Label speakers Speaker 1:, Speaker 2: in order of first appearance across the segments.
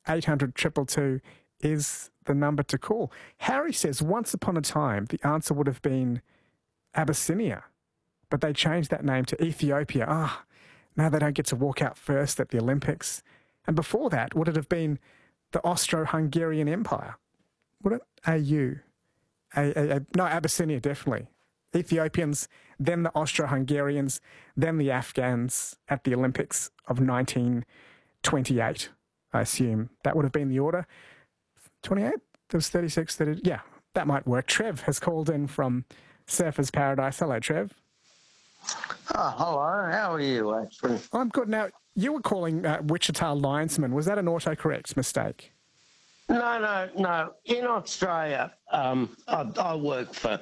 Speaker 1: 800 222 is the number to call. Harry says, once upon a time, the answer would have been Abyssinia, but they changed that name to Ethiopia. Now they don't get to walk out first at the Olympics. And before that, would it have been the Austro-Hungarian Empire? Would it? No, Abyssinia, definitely. Ethiopians, then the Austro-Hungarians, then the Afghans at the Olympics of 1928, I assume. That would have been the order. 28? There was 36, 30. Yeah, that might work. Trev has called in from Surfers Paradise. Hello, Trev.
Speaker 2: Oh, hello. How are you, actually?
Speaker 1: I'm good. Now, you were calling Wichita Linesman. Was that an autocorrect mistake?
Speaker 2: No. In Australia, I work for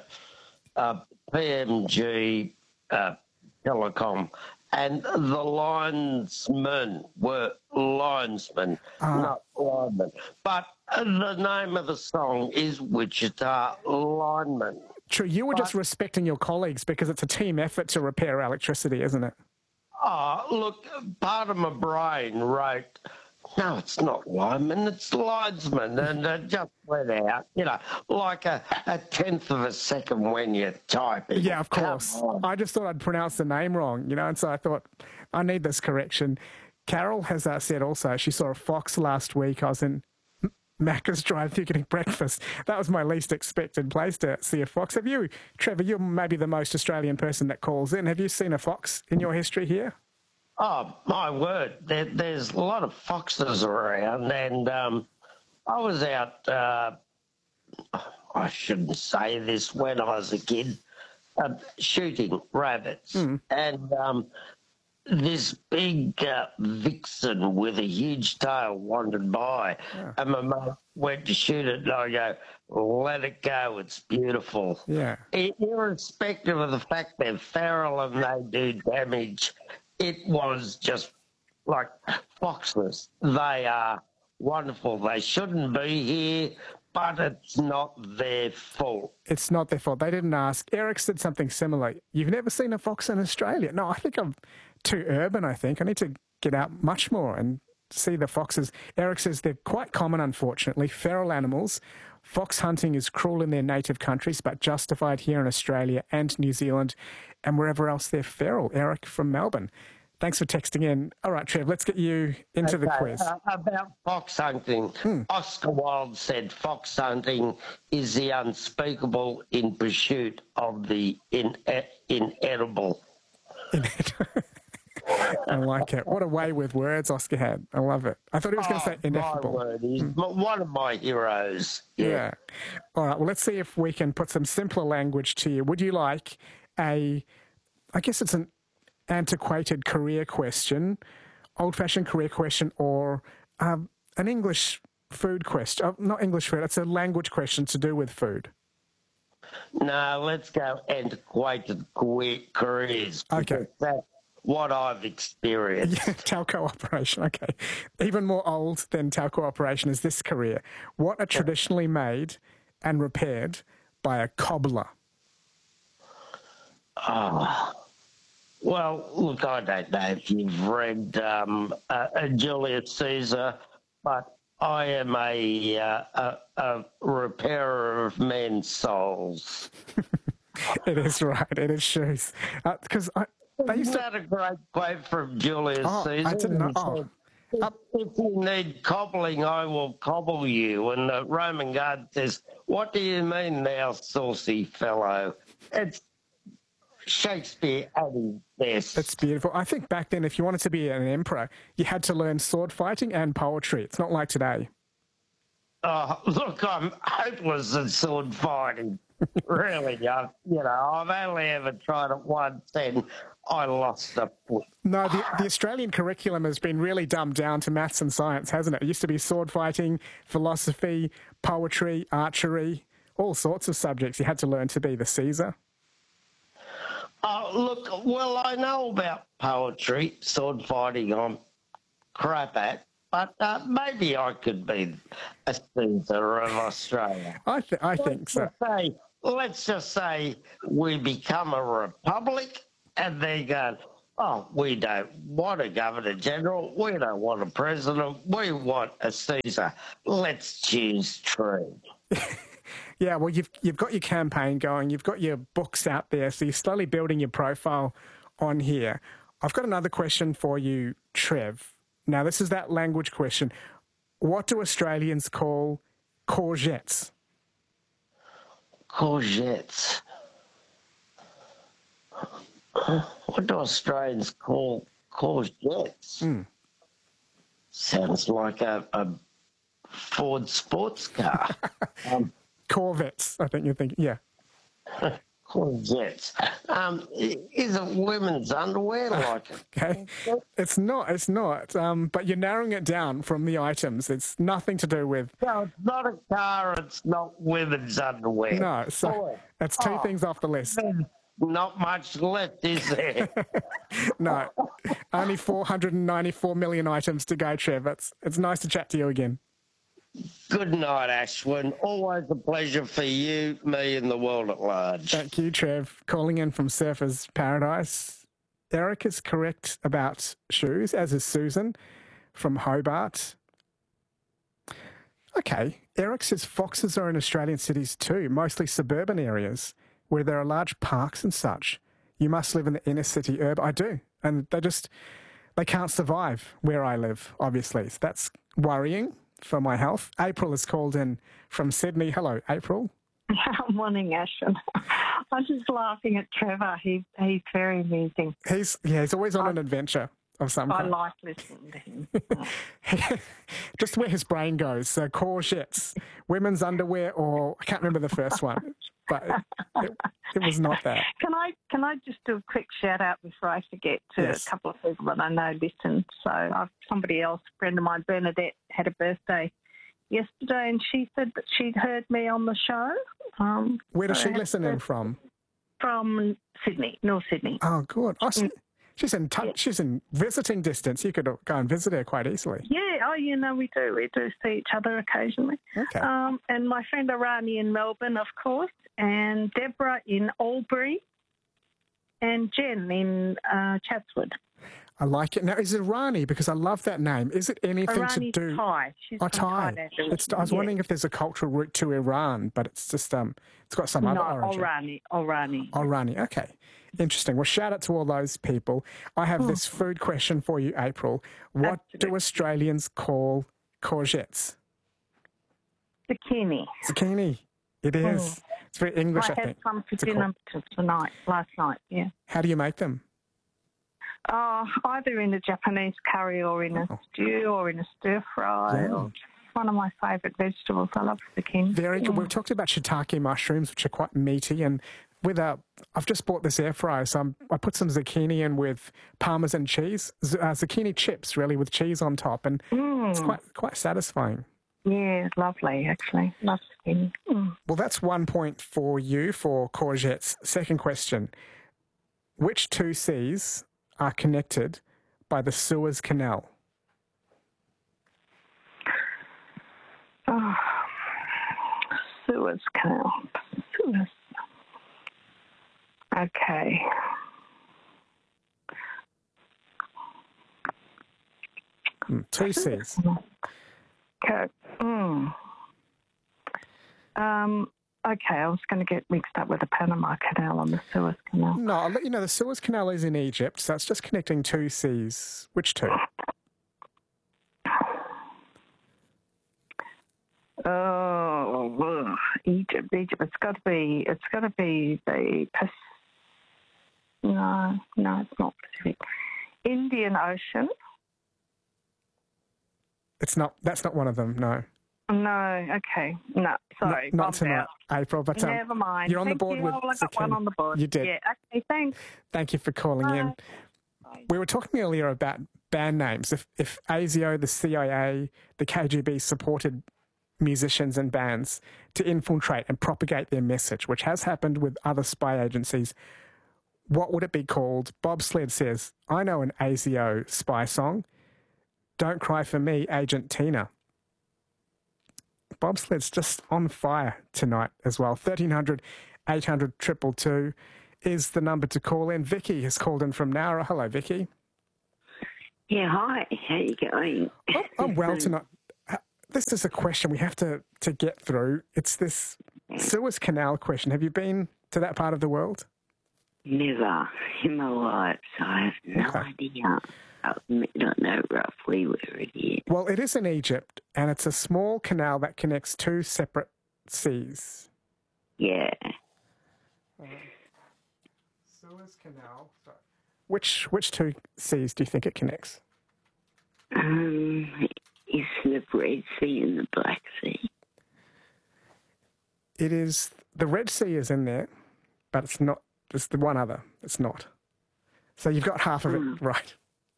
Speaker 2: PMG Telecom, and the linesmen were linesmen, not linemen. But the name of the song is Wichita Lineman.
Speaker 1: True, you were just respecting your colleagues because it's a team effort to repair electricity, isn't it?
Speaker 2: Oh, look, part of my brain wrote, no, it's not lineman, it's linesman, and it just went out, like a tenth of a second when you're typing.
Speaker 1: Yeah, of course. I just thought I'd pronounced the name wrong, and so I thought, I need this correction. Carol has said also she saw a fox last week. I was in Macca's drive-thru getting breakfast. That was my least expected place to see a fox. Have you, Trevor, you're maybe the most Australian person that calls in. Have you seen a fox in your history here?
Speaker 2: Oh, my word. There's a lot of foxes around, and I was out, I shouldn't say this, when I was a kid, shooting rabbits. And this big vixen with a huge tail wandered by, and my mum went to shoot it, and I go, let it go, it's beautiful.
Speaker 1: Yeah.
Speaker 2: Irrespective of the fact they're feral and they do damage, it was just like foxes. They are wonderful. They shouldn't be here, but it's not their fault.
Speaker 1: It's not their fault. They didn't ask. Eric said something similar. You've never seen a fox in Australia? No, I think I'm too urban, I think. I need to get out much more and see the foxes. Eric says they're quite common, unfortunately, feral animals. Fox hunting is cruel in their native countries, but justified here in Australia and New Zealand and wherever else they're feral. Eric from Melbourne. Thanks for texting in. All right, Trev, let's get you into the quiz.
Speaker 2: About fox hunting, Oscar Wilde said fox hunting is the unspeakable in pursuit of the inedible.
Speaker 1: I like it. What a way with words Oscar had. I love it. I thought he was going to say ineffable.
Speaker 2: My word, he's one of my heroes.
Speaker 1: Yeah. All right, well, let's see if we can put some simpler language to you. Would you like I guess it's an antiquated career question, old-fashioned career question, or an English food question? Not English food, it's a language question to do with food.
Speaker 2: No, let's go antiquated careers.
Speaker 1: Okay.
Speaker 2: That's what I've experienced.
Speaker 1: Yeah, telco operation, okay. Even more old than telco operation is this career. What are traditionally made and repaired by a cobbler?
Speaker 2: Well, look, I don't know if you've read Julius Caesar, but I am a repairer of men's souls.
Speaker 1: It is right. It is shoes. Because
Speaker 2: Isn't that a great quote from Julius Caesar?
Speaker 1: I didn't know.
Speaker 2: If you need cobbling, I will cobble you. And the Roman guard says, what do you mean, thou saucy fellow? It's Shakespeare at his best.
Speaker 1: It's beautiful. I think back then, if you wanted to be an emperor, you had to learn sword fighting and poetry. It's not like today.
Speaker 2: Look, I'm hopeless at sword fighting. Really, I've only ever tried it once and I lost a foot.
Speaker 1: No, the Australian curriculum has been really dumbed down to maths and science, hasn't it? It used to be sword fighting, philosophy, poetry, archery, all sorts of subjects you had to learn to be the Caesar.
Speaker 2: Look, well, I know about poetry, sword fighting I'm crap at, but maybe I could be a Caesar of Australia.
Speaker 1: I think so.
Speaker 2: Let's just say we become a republic and they go, Oh, we don't want a Governor General. We don't want a president. We want a Caesar. Let's choose True.
Speaker 1: Yeah, well, you've got your campaign going, you've got your books out there, so you're slowly building your profile on here. I've got another question for you, Trev. Now, this is that language question. What do Australians call courgettes?
Speaker 2: Courgettes. What do Australians call courgettes? Sounds like a Ford sports car.
Speaker 1: Corvettes, I think you're thinking. Yeah.
Speaker 2: Courgettes. Is it women's underwear? Like
Speaker 1: Okay. It's not. But you're narrowing it down from the items. It's nothing to do with.
Speaker 2: No, it's not a car. It's not women's underwear.
Speaker 1: No, so that's two things off the list.
Speaker 2: Not much left, is there?
Speaker 1: No, only 494 million items to go, Trev. It's nice to chat to you again.
Speaker 2: Good night, Ashwin. Always a pleasure for you, me, and the world at large.
Speaker 1: Thank you, Trev. Calling in from Surfers Paradise. Eric is correct about shoes, as is Susan from Hobart. Okay, Eric says foxes are in Australian cities too, mostly suburban areas where there are large parks and such. You must live in the inner city urban. I do. And they can't survive where I live, obviously. So that's worrying for my health. April is called in from Sydney. Hello, April.
Speaker 3: Morning, Ashton. I'm just laughing at Trevor. He's very amusing.
Speaker 1: He's always on an adventure of some kind.
Speaker 3: I like listening to him.
Speaker 1: Just where his brain goes. So courgettes, women's underwear, or I can't remember the first one, but it was not that.
Speaker 3: Can I just do a quick shout out before I forget to
Speaker 1: Yes.
Speaker 3: a couple of people that I know listen. So somebody else, a friend of mine, Bernadette, had a birthday yesterday, and she said that she'd heard me on the show.
Speaker 1: Where does
Speaker 3: so
Speaker 1: she
Speaker 3: happy
Speaker 1: listen in
Speaker 3: birthday.
Speaker 1: from?
Speaker 3: From Sydney, North Sydney.
Speaker 1: Oh, good. Oh, she's in she's in visiting distance. You could go and visit her quite easily.
Speaker 3: Yeah, we do. We do see each other occasionally.
Speaker 1: Okay.
Speaker 3: And my friend Arani in Melbourne, of course, and Deborah in Albury, and Jen in Chatswood.
Speaker 1: I like it. Now, is it Irani? Because I love that name. Is it anything
Speaker 3: Irani's
Speaker 1: to do?
Speaker 3: Thai. She's
Speaker 1: Oh,
Speaker 3: from
Speaker 1: Thai.
Speaker 3: Thailand.
Speaker 1: I was wondering if there's a cultural route to Iran, but it's just it's got some other origin.
Speaker 3: Irani.
Speaker 1: Irani. Okay. Interesting. Well, shout out to all those people. I have this food question for you, April. What do Australians call courgettes?
Speaker 3: Zucchini.
Speaker 1: Zucchini. It is. It's very English, I
Speaker 3: I had
Speaker 1: think.
Speaker 3: some for dinner last night, yeah.
Speaker 1: How do you make them?
Speaker 3: Either in a Japanese curry or in a stew or in a stir fry.
Speaker 1: Yeah.
Speaker 3: Or one of my favourite vegetables. I love zucchini.
Speaker 1: Very good. We've talked about shiitake mushrooms, which are quite meaty, and I've just bought this air fryer, so I put some zucchini in with Parmesan cheese, zucchini chips, really, with cheese on top, and it's quite satisfying.
Speaker 3: Yeah, lovely, actually. Love zucchini.
Speaker 1: Well, that's 1 point for you for courgettes. Second question. Which two seas are connected by the Suez Canal?
Speaker 3: Suez Canal. Suez. Okay.
Speaker 1: Two seas.
Speaker 3: Okay. Okay, I was going to get mixed up with the Panama Canal and the Suez Canal.
Speaker 1: No, I'll let you know the Suez Canal is in Egypt, so it's just connecting two seas. Which two?
Speaker 3: Oh, Egypt. It's got to be the No, it's not Pacific. Indian Ocean.
Speaker 1: That's not one of them, no.
Speaker 3: No, okay. No, sorry.
Speaker 1: Not
Speaker 3: bombed
Speaker 1: tonight,
Speaker 3: out.
Speaker 1: April, but
Speaker 3: Never mind.
Speaker 1: you're on the board
Speaker 3: you.
Speaker 1: with
Speaker 3: I got one
Speaker 1: zucchini.
Speaker 3: on the board.
Speaker 1: You did.
Speaker 3: Yeah, okay, thanks.
Speaker 1: Thank you for calling in.
Speaker 3: Bye.
Speaker 1: We were talking earlier about band names. If ASIO, the CIA, the KGB supported musicians and bands to infiltrate and propagate their message, which has happened with other spy agencies, what would it be called? Bobsled says, I know an ASIO spy song. Don't Cry for Me, Agent Tina. Bobsled's just on fire tonight as well. 1300 800 222. is the number to call in. Vicky has called in from Nowra. Hello, Vicky.
Speaker 4: Yeah, hi. How you going?
Speaker 1: Oh, I'm well tonight. This is a question we have to get through. It's this Suez Canal question. Have you been to that part of the world?
Speaker 4: Never in my life, so I have no idea. I don't know roughly where it is.
Speaker 1: Well, it is in Egypt, and it's a small canal that connects two separate seas.
Speaker 4: Yeah.
Speaker 1: Suez Canal. Which two seas do you think it connects?
Speaker 4: Is the Red Sea and the Black Sea?
Speaker 1: It is. The Red Sea is in there, but it's not. It's the one other. It's not. So you've got half of it right.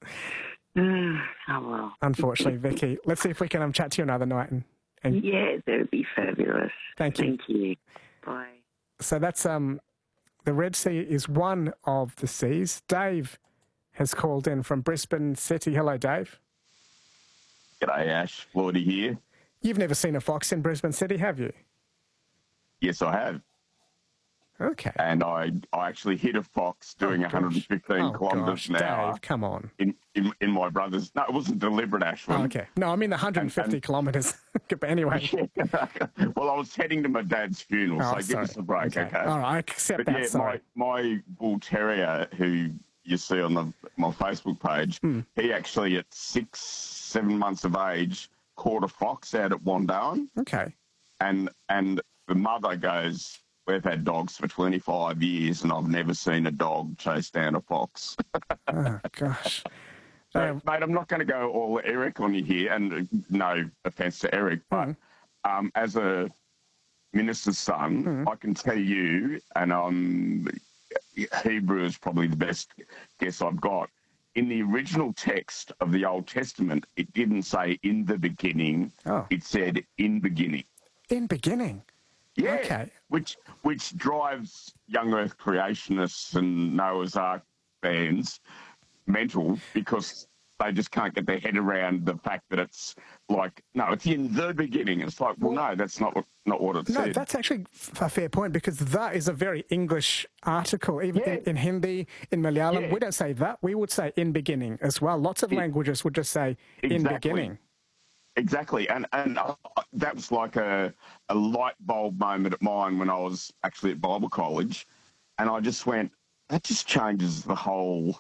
Speaker 4: Oh, well.
Speaker 1: Unfortunately, Vicky. Let's see if we can chat to you another night. And
Speaker 4: yeah, that would be fabulous.
Speaker 1: Thank you.
Speaker 4: Thank you. Bye.
Speaker 1: So that's the Red Sea is one of the seas. Dave has called in from Brisbane City. Hello, Dave.
Speaker 5: G'day, Ash. Floydie here.
Speaker 1: You've never seen a fox in Brisbane City, have you?
Speaker 5: Yes, I have.
Speaker 1: Okay.
Speaker 5: And I actually hit a fox doing 115 kilometres an hour.
Speaker 1: Dave, come on.
Speaker 5: In my brother's... No, it wasn't deliberate, Ashwin.
Speaker 1: Oh, okay. No, I mean the 150 kilometres. But anyway.
Speaker 5: Well, I was heading to my dad's funeral, so give us a break, okay?
Speaker 1: All right, I accept
Speaker 5: but
Speaker 1: that,
Speaker 5: yeah,
Speaker 1: sorry.
Speaker 5: my bull terrier, who you see on my Facebook page, he actually at 6-7 months of age caught a fox out at Wandoan.
Speaker 1: Okay.
Speaker 5: And the mother goes... We've had dogs for 25 years and I've never seen a dog chase down a fox.
Speaker 1: Oh, gosh.
Speaker 5: So, mate, I'm not going to go all Eric on you here, and no offence to Eric, but as a minister's son, I can tell you, and Hebrew is probably the best guess I've got, in the original text of the Old Testament, it didn't say in the beginning, it said in beginning.
Speaker 1: In beginning?
Speaker 5: Yeah,
Speaker 1: okay.
Speaker 5: Which drives young Earth creationists and Noah's Ark fans mental because they just can't get their head around the fact that it's like, no, it's in the beginning. It's like, well no, that's not what it said.
Speaker 1: No, that's actually a fair point because that is a very English article. Even in Hindi, in Malayalam, we don't say that. We would say in beginning as well. Lots of languages would just say in beginning.
Speaker 5: Exactly, and that was like a light bulb moment at mine when I was actually at Bible college, and I just went, that just changes the whole,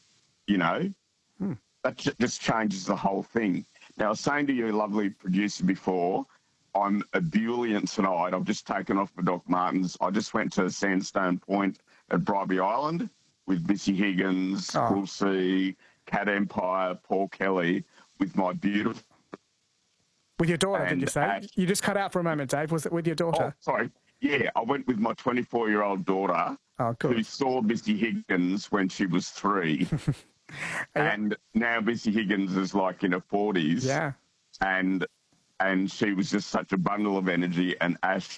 Speaker 5: that just changes the whole thing. Now, I was saying to your lovely producer before, I'm ebullient tonight. I've just taken off my Doc Martens. I just went to Sandstone Point at Bribie Island with Missy Higgins, Will C, Cat Empire, Paul Kelly, with my beautiful...
Speaker 1: With your daughter, did you say? You just cut out for a moment, Dave. Was it with your daughter?
Speaker 5: Oh, sorry. Yeah, I went with my 24-year-old daughter who saw Missy Higgins when she was 3. And now Missy Higgins is like in her 40s.
Speaker 1: Yeah.
Speaker 5: And she was just such a bundle of energy. And Ash,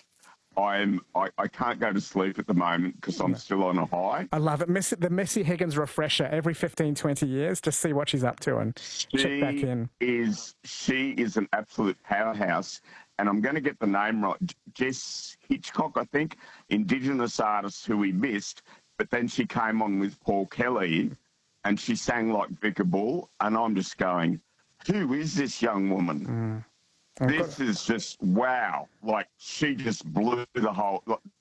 Speaker 5: I can't go to sleep at the moment because I'm still on a high.
Speaker 1: I love it. The Missy Higgins refresher every 15, 20 years to see what she's up to and check back in.
Speaker 5: She is an absolute powerhouse. And I'm going to get the name right. Jess Hitchcock, I think, Indigenous artist who we missed. But then she came on with Paul Kelly and she sang like Vicar Bull. And I'm just going, who is this young woman? This is just, wow. Like, she just blew the whole...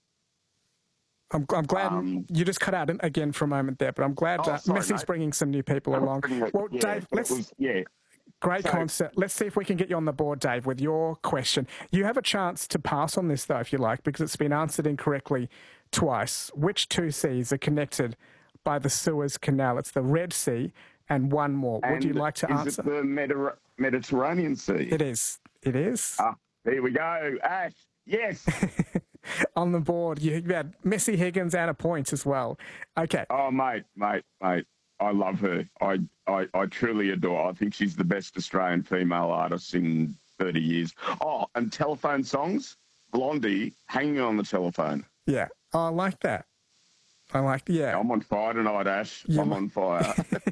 Speaker 1: I'm glad you just cut out again for a moment there, but I'm glad Missy's bringing some new people along. Well, Dave, great concept. Let's see if we can get you on the board, Dave, with your question. You have a chance to pass on this, though, if you like, because it's been answered incorrectly twice. Which two seas are connected by the Suez Canal? It's the Red Sea and one more. Would you like to answer?
Speaker 5: Is it the Mediterranean Sea?
Speaker 1: It is. It is.
Speaker 5: Here we go. Ash, yes.
Speaker 1: On the board, you had Missy Higgins and a point as well. Okay.
Speaker 5: Oh, mate. I love her. I truly adore her. I think she's the best Australian female artist in 30 years. Oh, and telephone songs, Blondie, Hanging on the Telephone.
Speaker 1: Yeah. Oh, I like that. I'm
Speaker 5: on fire tonight, Ash. I'm on fire.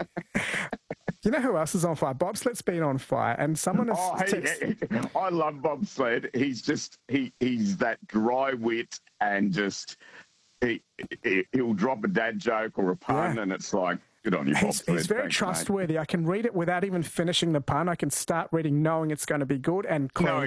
Speaker 1: You know who else is on fire? Bobsled's been on fire, and someone has...
Speaker 5: I love Bobsled. He's just, he's that dry wit and just, he'll drop a dad joke or a pun, and it's like, good on you, Bob.
Speaker 1: He's very trustworthy. Mate. I can read it without even finishing the pun. I can start reading knowing it's going to be good and clean.